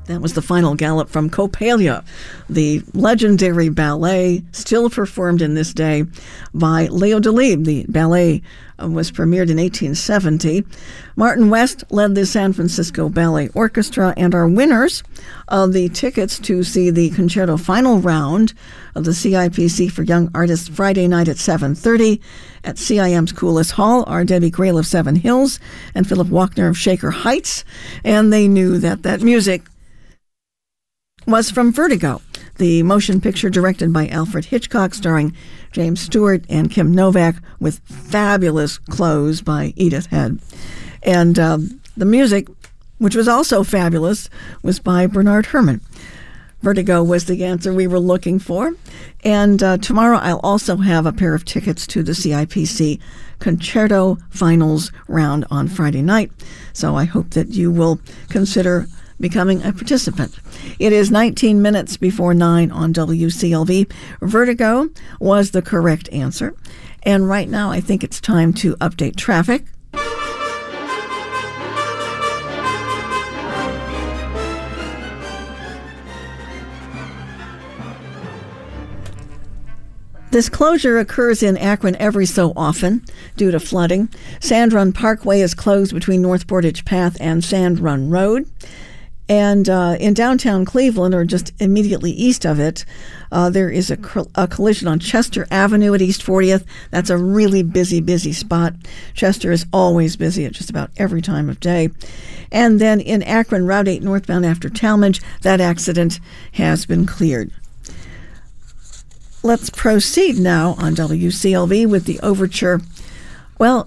That was the final gallop from Coppelia, the legendary ballet still performed in this day by Leo Delibes. The ballet was premiered in 1870. Martin West led the San Francisco Ballet Orchestra, and our winners of the tickets to see the concerto final round of the CIPC for Young Artists Friday night at 7:30 at CIM's Coulis Hall are Debbie Grail of Seven Hills and Philip Walkner of Shaker Heights, and they knew that music was from Vertigo, the motion picture directed by Alfred Hitchcock, starring James Stewart and Kim Novak, with fabulous clothes by Edith Head. And the music, which was also fabulous, was by Bernard Herrmann. Vertigo was the answer we were looking for. And tomorrow I'll also have a pair of tickets to the CIPC Concerto Finals round on Friday night. So I hope that you will consider becoming a participant. It is 19 minutes before 9 on WCLV. Vertigo was the correct answer. And right now, I think it's time to update traffic. This closure occurs in Akron every so often due to flooding. Sand Run Parkway is closed between North Portage Path and Sand Run Road. And in downtown Cleveland, or just immediately east of it, there is a collision on Chester Avenue at East 40th. That's a really busy spot. Chester is always busy at just about every time of day. And then in Akron, Route 8 northbound after Talmadge, that accident has been cleared. Let's proceed now on WCLV with the overture. Well,